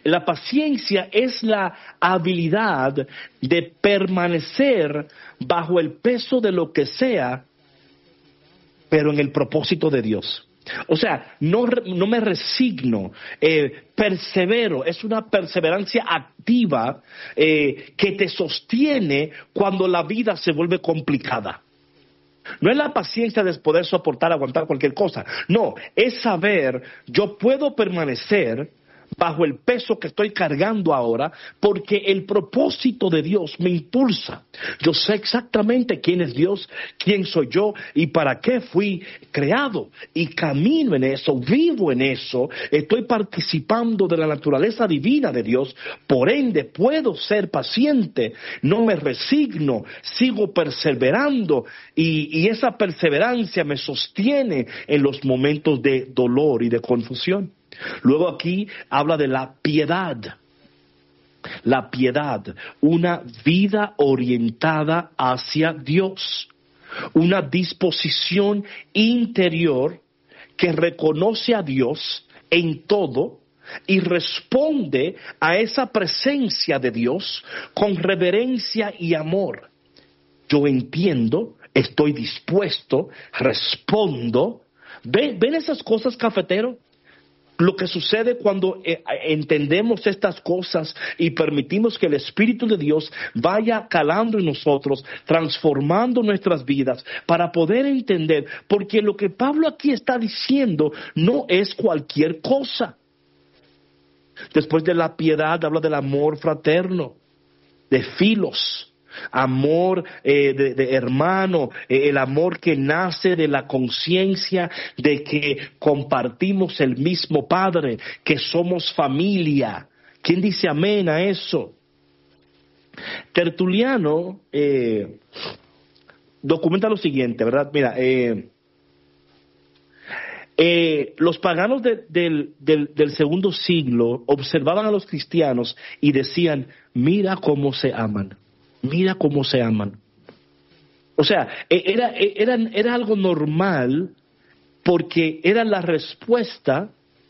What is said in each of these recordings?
La paciencia es la habilidad de permanecer bajo el peso de lo que sea, pero en el propósito de Dios. O sea, no me resigno, persevero, es una perseverancia activa que te sostiene cuando la vida se vuelve complicada. No es la paciencia de poder soportar, aguantar cualquier cosa. No, es saber, yo puedo permanecer bajo el peso que estoy cargando ahora, porque el propósito de Dios me impulsa. Yo sé exactamente quién es Dios, quién soy yo y para qué fui creado. Y camino en eso, vivo en eso, estoy participando de la naturaleza divina de Dios. Por ende, puedo ser paciente, no me resigno, sigo perseverando y esa perseverancia me sostiene en los momentos de dolor y de confusión. Luego aquí habla de la piedad. La piedad, una vida orientada hacia Dios, una disposición interior que reconoce a Dios en todo y responde a esa presencia de Dios con reverencia y amor. Yo entiendo, estoy dispuesto, respondo. ¿Ven esas cosas, cafetero? Lo que sucede cuando entendemos estas cosas y permitimos que el Espíritu de Dios vaya calando en nosotros, transformando nuestras vidas para poder entender, porque lo que Pablo aquí está diciendo no es cualquier cosa. Después de la piedad habla del amor fraterno, de filos. Amor de hermano, el amor que nace de la conciencia de que compartimos el mismo Padre, que somos familia. ¿Quién dice amén a eso? Tertuliano documenta lo siguiente, ¿verdad? Mira, los paganos del segundo siglo observaban a los cristianos y decían, mira cómo se aman. Mira cómo se aman. O sea, era algo normal porque era la respuesta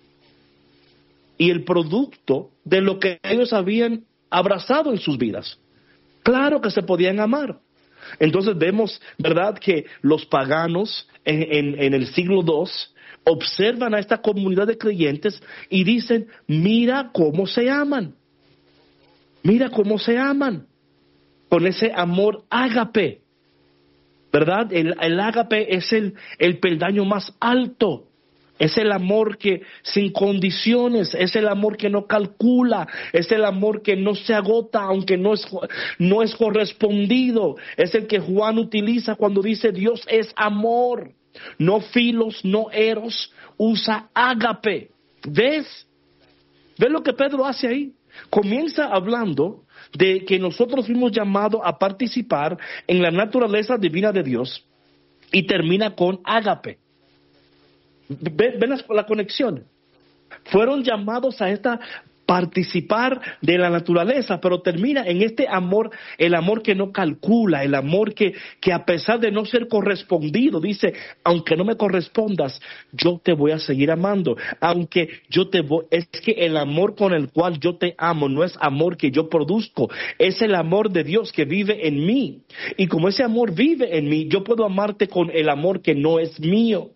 y el producto de lo que ellos habían abrazado en sus vidas. Claro que se podían amar. Entonces vemos, ¿verdad?, que los paganos en el siglo II observan a esta comunidad de creyentes y dicen, mira cómo se aman. Mira cómo se aman. Con ese amor ágape, ¿verdad? El ágape es el peldaño más alto, es el amor que sin condiciones, es el amor que no calcula, es el amor que no se agota aunque no es correspondido, es el que Juan utiliza cuando dice Dios es amor, no filos, no eros, usa ágape. ¿Ves? ¿Ves lo que Pedro hace ahí? Comienza hablando de que nosotros fuimos llamados a participar en la naturaleza divina de Dios y termina con ágape. ¿Ven la conexión? Fueron llamados a participar de la naturaleza, pero termina en este amor, el amor que no calcula, el amor que a pesar de no ser correspondido, dice, aunque no me correspondas, yo te voy a seguir amando, aunque es que el amor con el cual yo te amo no es amor que yo produzco, es el amor de Dios que vive en mí, y como ese amor vive en mí, yo puedo amarte con el amor que no es mío.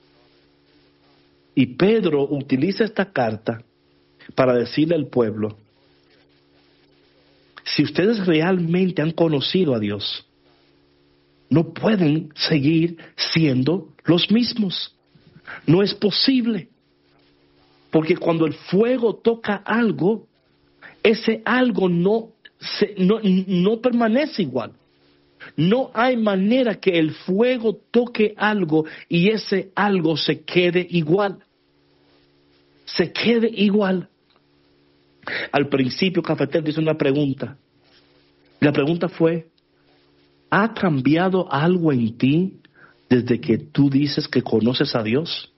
Y Pedro utiliza esta carta para decirle al pueblo, si ustedes realmente han conocido a Dios, no pueden seguir siendo los mismos. No es posible. Porque cuando el fuego toca algo, ese algo no permanece igual. No hay manera que el fuego toque algo y ese algo se quede igual. Se quede igual. Al principio, Cafetero hizo una pregunta. La pregunta fue, ¿ha cambiado algo en ti desde que tú dices que conoces a Dios?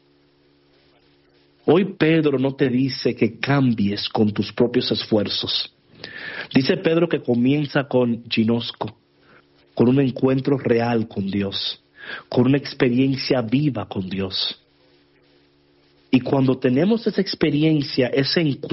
Hoy Pedro no te dice que cambies con tus propios esfuerzos. Dice Pedro que comienza con ginosco, con un encuentro real con Dios, con una experiencia viva con Dios. Y cuando tenemos esa experiencia, ese encuentro,